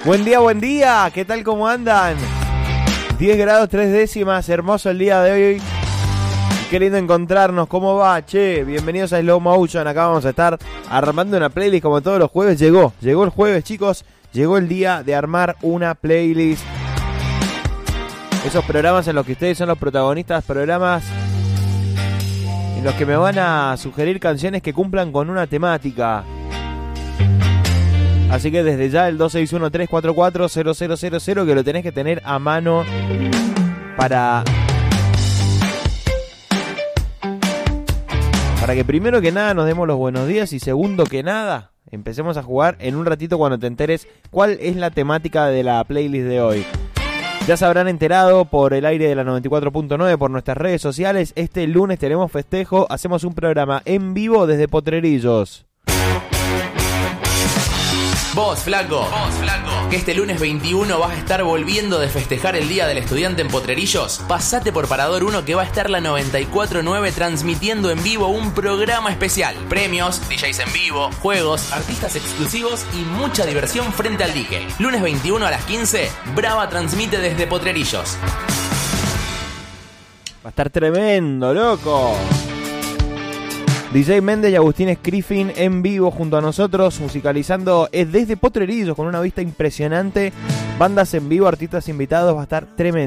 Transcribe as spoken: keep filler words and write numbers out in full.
Buen día, buen día. ¿Qué tal, cómo andan? diez grados tres décimas, hermoso el día de hoy. Qué lindo encontrarnos, ¿cómo va? Che, bienvenidos a Slow Motion. Acá vamos a estar armando una playlist como todos los jueves. Llegó, llegó el jueves, chicos. Llegó el día de armar una playlist. Esos programas en los que ustedes son los protagonistas, programas en los que me van a sugerir canciones que cumplan con una temática. Así que desde ya el dos seis uno tres cuatro cuatro cero cero cero cero, que lo tenés que tener a mano para... Para que primero que nada nos demos los buenos días y segundo que nada empecemos a jugar en un ratito cuando te enteres cuál es la temática de la playlist de hoy. Ya se habrán enterado por el aire de la noventa y cuatro punto nueve, por nuestras redes sociales. Este lunes tenemos festejo, hacemos un programa en vivo desde Potrerillos. Vos, flaco, vos, flaco, que este lunes veintiuno vas a estar volviendo de festejar el Día del Estudiante en Potrerillos. Pasate por Parador uno, que va a estar la noventa y cuatro punto nueve transmitiendo en vivo un programa especial. Premios, D Js en vivo, juegos, artistas exclusivos y mucha diversión frente al dique. Lunes veintiuno a las quince, Brava transmite desde Potrerillos. Va a estar tremendo, loco. D J Méndez y Agustín Scriffin en vivo junto a nosotros, musicalizando desde Potrerillos con una vista impresionante. Bandas en vivo, artistas invitados, va a estar tremendo.